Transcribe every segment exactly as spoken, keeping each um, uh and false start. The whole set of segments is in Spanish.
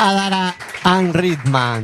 Adara and Ritman.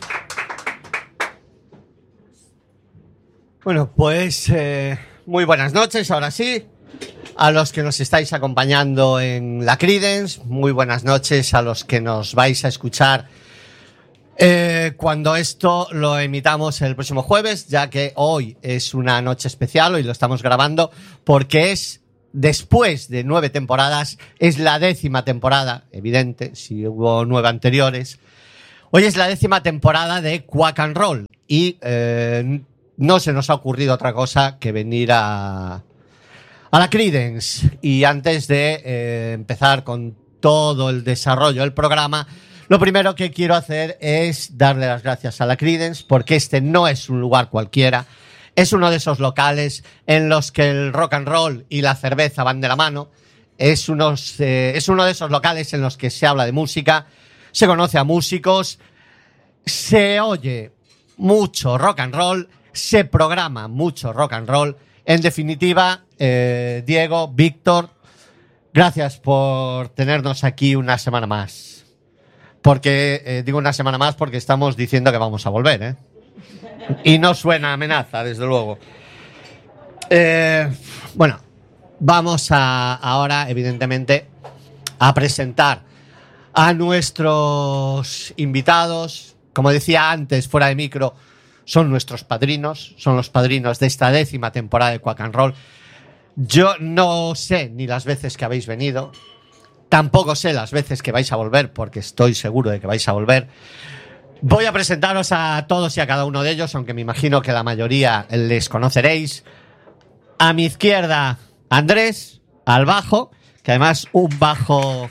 Bueno, pues eh, muy buenas noches, ahora sí. A los que nos estáis acompañando en la Creedence, muy buenas noches a los que nos vais a escuchar eh, cuando esto lo emitamos el próximo jueves, ya que hoy es una noche especial, hoy lo estamos grabando porque es después de nueve temporadas, es la décima temporada, evidente, si hubo nueve anteriores. Hoy es la décima temporada de Quack and Roll y eh, no se nos ha ocurrido otra cosa que venir a... a la Creedence. Y antes de eh, empezar con todo el desarrollo del programa, lo primero que quiero hacer es darle las gracias a la Creedence, porque este no es un lugar cualquiera, es uno de esos locales en los que el rock and roll y la cerveza van de la mano, es, unos, eh, es uno de esos locales en los que se habla de música, se conoce a músicos, se oye mucho rock and roll, se programa mucho rock and roll. En definitiva, eh, Diego, Víctor, gracias por tenernos aquí una semana más. Porque, eh, digo una semana más porque estamos diciendo que vamos a volver, ¿eh? Y no suena amenaza, desde luego. Eh, bueno, vamos a, ahora, evidentemente, a presentar a nuestros invitados. Como decía antes, fuera de micro, son nuestros padrinos, son los padrinos de esta décima temporada de Quack and Roll. Yo no sé ni las veces que habéis venido, tampoco sé las veces que vais a volver, porque estoy seguro de que vais a volver. Voy a presentaros a todos y a cada uno de ellos, aunque me imagino que la mayoría les conoceréis. A mi izquierda, Andrés, al bajo, que además un bajo...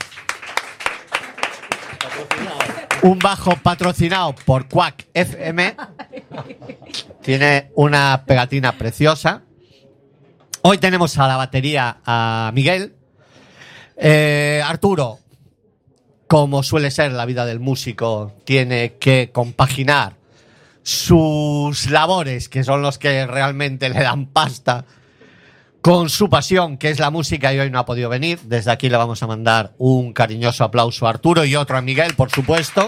Un bajo patrocinado por Quack F M. Tiene una pegatina preciosa. Hoy tenemos a la batería a Miguel. Eh, Arturo, como suele ser la vida del músico, tiene que compaginar sus labores, que son los que realmente le dan pasta, con su pasión, que es la música, y hoy no ha podido venir. Desde aquí le vamos a mandar un cariñoso aplauso a Arturo y otro a Miguel, por supuesto.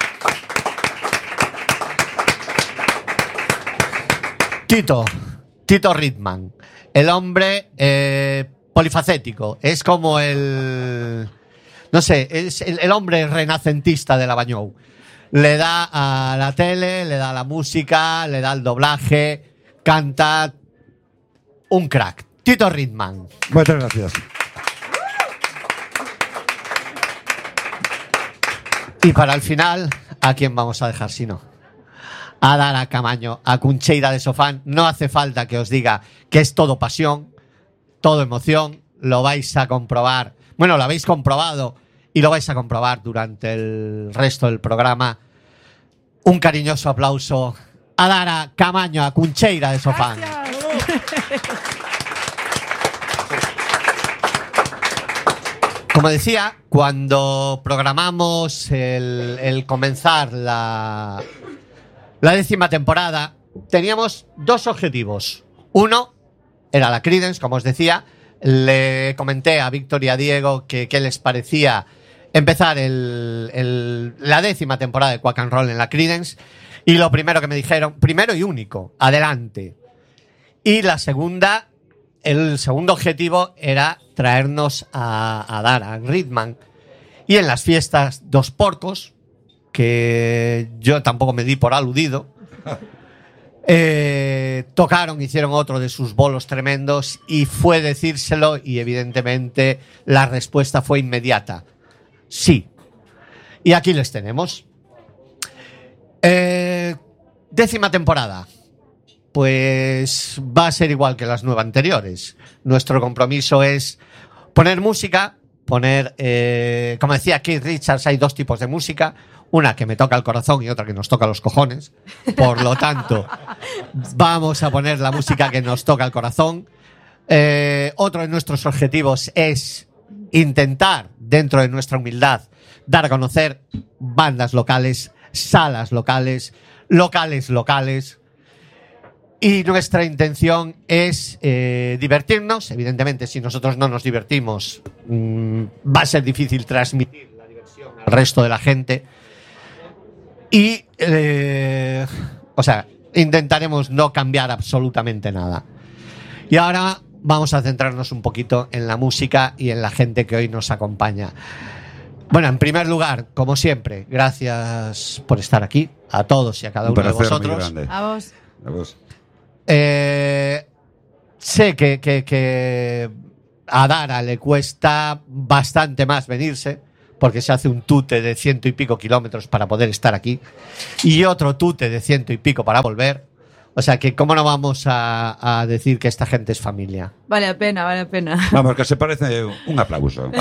Tito, Tito Ritman, el hombre eh, polifacético, es como el... no sé, es el, el hombre renacentista de la Bañou. Le da a la tele, le da a la música, le da al doblaje, canta, un crack. Tito Ritman. Muchas gracias. Y para el final, ¿a quién vamos a dejar si no? A Adara Camaño, a Cuncheira de Sofán. No hace falta que os diga que es todo pasión, todo emoción. Lo vais a comprobar. Bueno, lo habéis comprobado y lo vais a comprobar durante el resto del programa. Un cariñoso aplauso a Adara Camaño, a Cuncheira de Sofán. Como decía, cuando programamos el, el comenzar la, la décima temporada, teníamos dos objetivos. Uno era la Creedence, como os decía. Le comenté a Víctor y a Diego que qué les parecía empezar el, el, la décima temporada de Quack and Roll en la Creedence. Y lo primero que me dijeron, primero y único, adelante. Y la segunda... El segundo objetivo era traernos a, a Adara and Ritman. Y en las fiestas Dos Porcos, que yo tampoco me di por aludido, eh, tocaron, hicieron otro de sus bolos tremendos y fue decírselo y evidentemente la respuesta fue inmediata. Sí. Y aquí les tenemos. Eh, décima temporada. Pues va a ser igual que las nueve anteriores. Nuestro compromiso es poner música, poner, eh, como decía Keith Richards, hay dos tipos de música, una que me toca el corazón y otra que nos toca los cojones. Por lo tanto, vamos a poner la música que nos toca el corazón. Eh, otro de nuestros objetivos es intentar, dentro de nuestra humildad, dar a conocer bandas locales, salas locales, locales locales. Y nuestra intención es eh, divertirnos. Evidentemente, si nosotros no nos divertimos, mmm, va a ser difícil transmitir la diversión ilusión al resto de la gente. Y, eh, o sea, intentaremos no cambiar absolutamente nada. Y ahora vamos a centrarnos un poquito en la música y en la gente que hoy nos acompaña. Bueno, en primer lugar, como siempre, gracias por estar aquí, a todos y a cada uno de vosotros. A vos. A vos. Eh, sé que, que, que a Dara le cuesta bastante más venirse, porque se hace un tute de ciento y pico kilómetros para poder estar aquí, y otro tute de ciento y pico para volver. O sea que, ¿cómo no vamos a, a decir que esta gente es familia? Vale a pena, vale a pena. Vamos, que se parece un aplauso.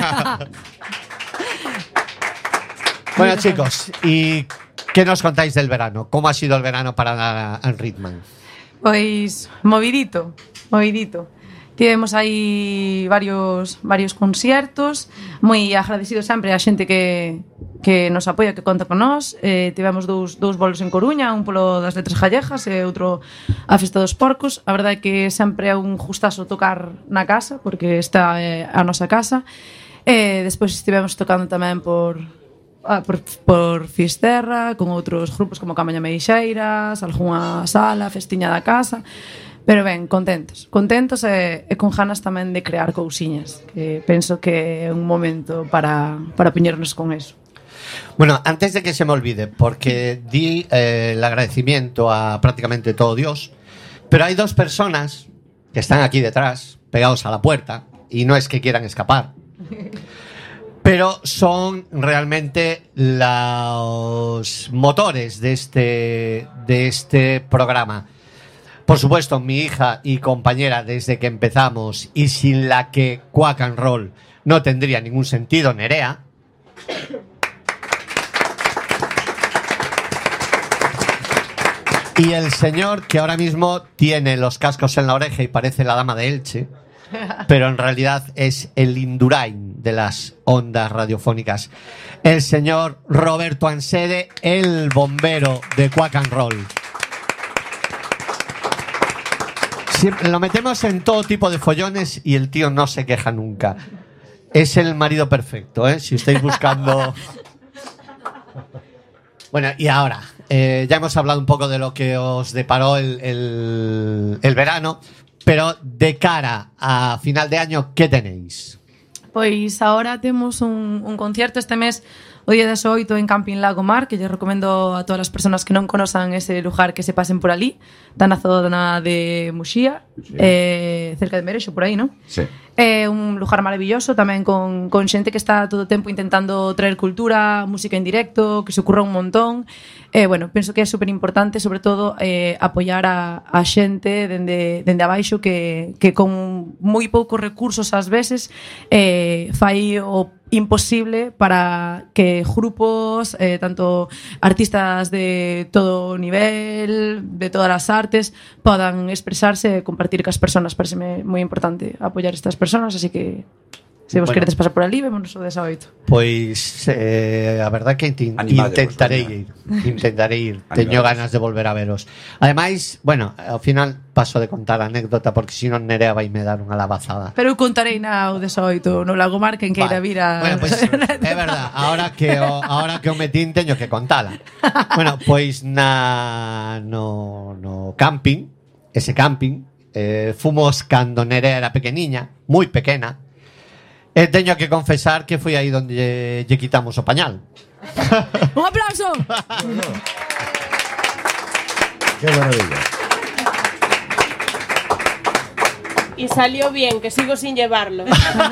Bueno, chicos, ¿y qué nos contáis del verano? ¿Cómo ha sido el verano para Unrhythman? Pois movidito, movidito. Tivemos aí varios varios conciertos, moi agradecidos sempre a xente que que nos apoia, que conta con nós. Eh, tivemos dous, dous bolos en Coruña, un polo das Letras Gallegas e outro a Festa dos Porcos. A verdade é que sempre é un justazo tocar na casa, porque está eh, a nosa casa. E despois estivemos tocando tamén por Ah, por, por Fisterra, con outros grupos como Camaña Meixeiras, algunha sala, festiña da casa. Pero ben, contentos, contentos e, e con ganas tamén de crear cousiñas, que penso que é un momento para, para poñernos con eso. Bueno, antes de que se me olvide, porque di eh, el agradecimiento a prácticamente todo Dios, pero hay dos personas que están aquí detrás, pegados a la puerta, y no es que quieran escapar, pero son realmente los motores de este, de este programa. Por supuesto, mi hija y compañera desde que empezamos, y sin la que Quack and Roll no tendría ningún sentido, Nerea. Y el señor que ahora mismo tiene los cascos en la oreja y parece la dama de Elche, pero en realidad es el Indurain de las ondas radiofónicas, el señor Roberto Ansede, el bombero de Quack and Roll. Siempre lo metemos en todo tipo de follones y el tío no se queja nunca. Es el marido perfecto, ¿eh? Si estáis buscando... Bueno, y ahora, eh, ya hemos hablado un poco de lo que os deparó el, el, el verano, pero de cara a final de año, ¿qué tenéis? Pois ahora temos un, un concierto este mes, o día dezoito, en Camping Lago Mar, que lle recomendo a todas as persoas que non conozan ese lugar que se pasen por ali. Está na zona de Muxía, sí. eh, cerca de Merexo, por aí, non? Sí. É un lugar maravilloso, tamén con, con xente que está todo o tempo intentando traer cultura, música en directo, que se ocurra un montón. Eh, bueno, penso que é super importante, sobre todo, eh, apoiar a, a xente dende, dende abaixo que, que con moi poucos recursos ás veces eh, fai o imposible para que grupos, eh, tanto artistas de todo nivel, de todas as artes, podan expresarse e compartir cas persoas. Parece moi importante apoiar estas persoas, así que se vos bueno, queredes pasar por ali, vémonos o dezoito. Pois eh, a verdad que in, intentarei ir, intentarei ir. Teño ganas de volver a veros. Ademais, bueno, ao final paso de contar a anécdota porque se non Nerea vai me dar unha lavazada. Pero eu contarei na o dezoito no Lago Mar quen queira vir a... Bueno, pois pues, é verdad, ahora que o, ahora que o metín teño que contala. Bueno, pois na no no camping, ese camping, eh, fomos cando Nerea era pequeniña, moi pequena. E teño que confesar que foi aí onde lle, lle quitamos o pañal. ¡Un aplauso! ¡Qué maravilla! Y salió bien, que sigo sin llevarlo.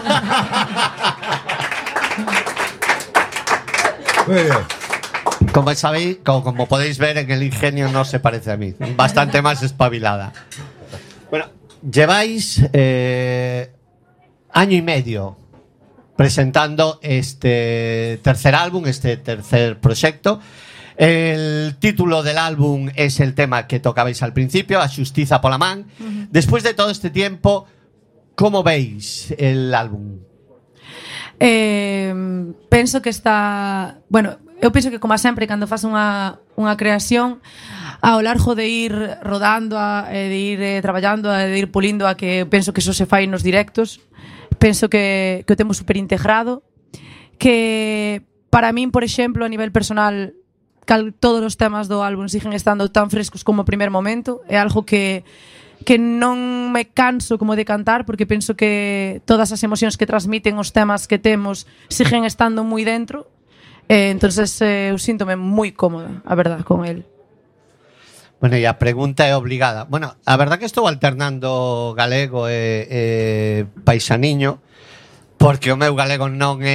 Muy bien. Como sabéis, como, como podéis ver, en el ingenio no se parece a mí. Bastante más espabilada. Bueno, lleváis eh, año y medio presentando este tercer álbum, este tercer proyecto. El título del álbum es el tema que tocabais al principio, A Xustiza pola Man. Uh-huh. Después de todo este tiempo, ¿cómo veis el álbum? Eh, penso que está... Bueno, eu penso que, como sempre, cando faz unha, unha creación, ao largo de ir rodando, a, de ir eh, traballando, de ir pulindo, a que penso que eso se fai nos directos, penso que, que o temos super integrado, que para min, por exemplo, a nivel personal, cal, todos os temas do álbum siguen estando tan frescos como o primer momento. É algo que que non me canso como de cantar, porque penso que todas as emocións que transmiten os temas que temos siguen estando moi dentro. Eh, entonces eh, eu síntome moi cómoda, a verdad, con el. Bueno, e a pregunta é obligada. Bueno, a verdad que estou alternando galego e, e paisaniño, porque o meu galego non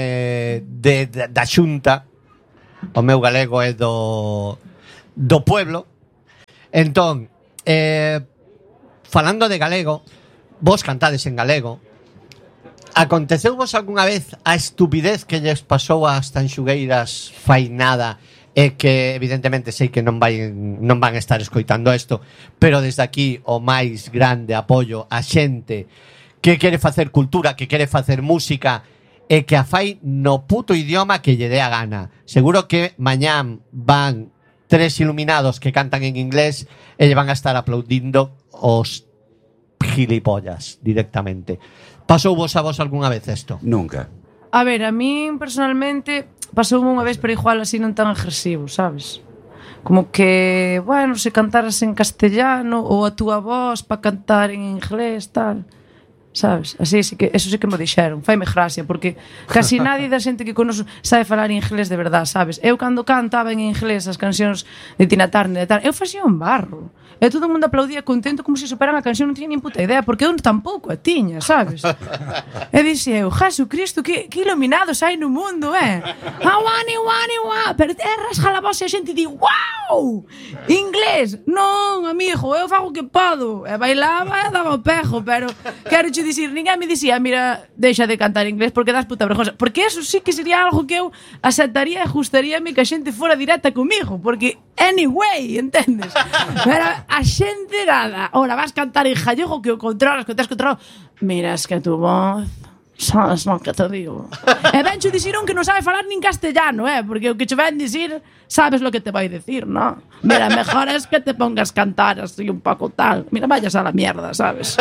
é de, de, da Xunta, o meu galego é do do pueblo. Entón, eh, falando de galego, vos cantades en galego. Aconteceu vos algunha vez a estupidez que lles pasou ás tanxugueiras fai nada e que evidentemente sei que non vai non van estar escoitando isto, pero desde aquí o máis grande apoio a xente que quere facer cultura, que quere facer música e que a fai no puto idioma que lle dé a gana. Seguro que mañán van tres iluminados que cantan en inglés e lle van a estar aplaudindo os gilipollas directamente. Pasou vos a vos algunha vez isto? Nunca. A ver, a min personalmente pasou unha vez, pero igual así non tan agresivo, sabes? Como que, bueno, se cantaras en castellano ou a túa voz para cantar en inglés, tal, sabes? Así, sí que, eso sí que me dixeron. Faime gracia, porque casi nadie da xente que conoce sabe falar inglés de verdad, sabes? Eu cando cantaba en inglés as cancións de Tina Turner e tal, eu facía un barro. E todo o mundo aplaudía contento como se superan a canción, non tiña nin puta idea, porque eu tampouco a tiña, sabes? E dixe eu, Jesucristo, que, que iluminados hai no mundo, eh? Awani, wani, wa. Pero te rasga a voz e a xente di, wow! Inglés! Non, amigo, eu fago o que podo. E bailaba e daba o pejo, pero quero che dicir, ninguén me dicía, mira, deixa de cantar inglés porque das puta vergonza. Porque eso sí que sería algo que eu aceptaría e gustaríame que a xente fora directa comigo, porque anyway, entendes? Pero a xente nada. Ora, vas cantar en gallego que o controlas, que o tens controlado. Mira, es que tu voz, sabes lo que te digo. E vencho dixeron que non sabe falar nin castellano, eh? Porque o que che ven dicir, sabes lo que te vai decir, ¿no? Mira, mejor es que te pongas cantar así un poco tal. Mira, vayas a la mierda, ¿sabes?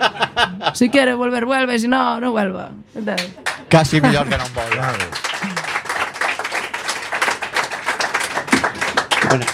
Si quiere volver, vuelve. Si no, no vuelva. ¿Entendes? Casi mellor que non volva. Bueno,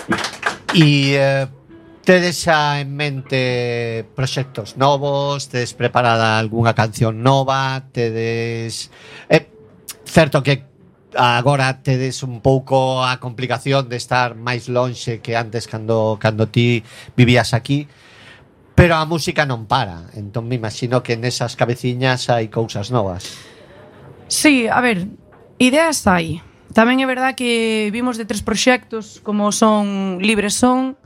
e eh, tedes xa en mente proxectos novos, tedes preparada algunha canción nova, tedes... Eh, certo que agora tedes un pouco a complicación de estar máis lonxe que antes cando, cando ti vivías aquí, pero a música non para, entón me imagino que nesas cabeciñas hai cousas novas. Sí, a ver, ideas hai. Tamén é verdad que vimos de tres proxectos como son Libre Son,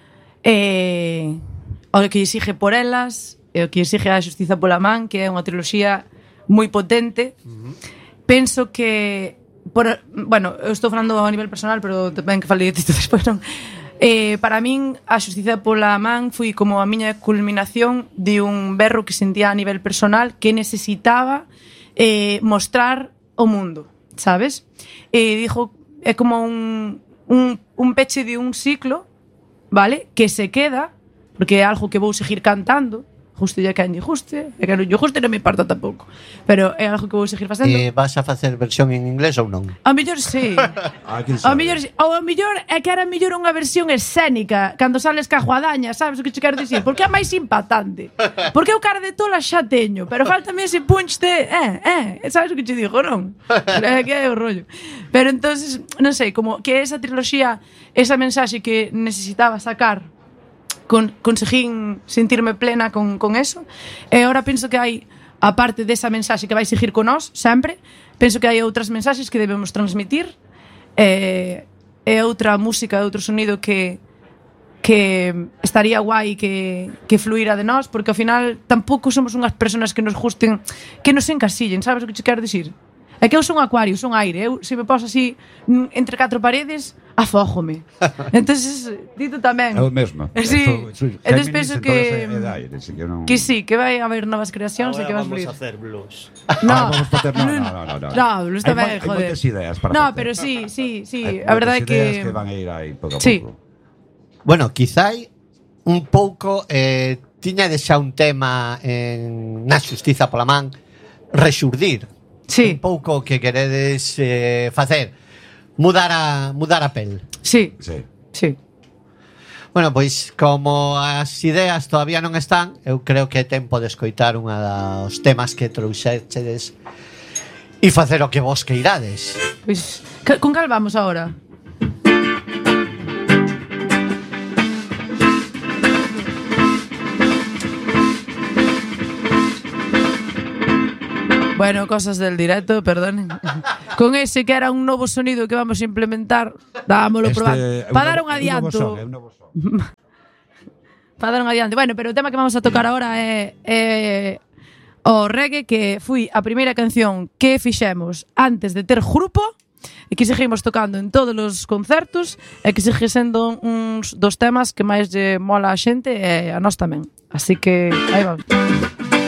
eh, o que exige por elas, e o que exige a Xustiza pola man, que é unha triloxía moi potente. Uh-huh. Penso que por, bueno, eu estou falando a nivel personal, pero tamén que falei de ti despois, non? Eh, para min a Xustiza pola man foi como a miña culminación de un berro que sentía a nivel personal que necesitaba eh, mostrar o mundo, sabes? E dixo, é como un, un, un peche de un ciclo, vale? Que se queda, porque é algo que vou seguir cantando, justo ya que a lle guste, e que non lle guste non me importa tampouco, pero é algo que vou seguir facendo. E vas a facer versión en inglés ou non? A mellor sí. A mellor sí. Ou a mellor é que era mellor unha versión escénica, cando sales ca guadaña, sabes o que che quero dicir? Porque é máis impactante. Porque eu cara de tola xa teño, pero faltame ese punch de, eh, eh, sabes o que che digo, non? É que é o rollo. Pero entonces, non sei, como que esa triloxía, esa mensaxe que necesitaba sacar, Con, conseguín sentirme plena con, con eso. E agora penso que hai, aparte desa mensaxe que vai seguir con nós sempre, penso que hai outras mensaxes que debemos transmitir, e, e outra música, outro sonido que que estaría guai que, que fluira de nós, porque ao final tampouco somos unhas personas que nos gusten, que nos encasillen, sabes o que che quero dicir? É que eu son acuario, son aire. Eu, se me poso así entre catro paredes, afójome. Entonces, dito tamén. É o mesmo. Sí. Entonces penso que aire, así que, non... que sí, que vai haber novas creacións e que vas fluir. Vamos a hacer blues. No, ah, vamos a hacer, no, no, no, no, no. No, blues tamén, hai, joder. Hai moitas ideas para No, facer. pero sí, sí, sí. Hai A verdade é que... que van a ir aí pouco a sí. pouco. Bueno, quizai un pouco eh, tiña de xa un tema en na Xustiza pola man rexurdir. Sí. Un pouco que queredes eh, facer. Mudar a, mudar a pel. Sí, Sí. sí. Bueno, pois como as ideas todavía non están, eu creo que é tempo de escoitar unha dos temas que trouxeches e facer o que vos queirades. Pois, ca- con cal vamos agora? Bueno, cosas del directo, perdonen. Con ese que era un novo sonido que vamos a implementar, dámolo Este probando. é un Para dar novo- un é un novo adianto. son, é un novo son. Para dar un adiante. Bueno, pero o tema que vamos a tocar agora é, é o reggae, que foi a primeira canción que fixemos antes de ter grupo e que seguimos tocando en todos os concertos e que segue sendo uns dos temas que máis lle mola a xente e a nós tamén. Así que aí vamos.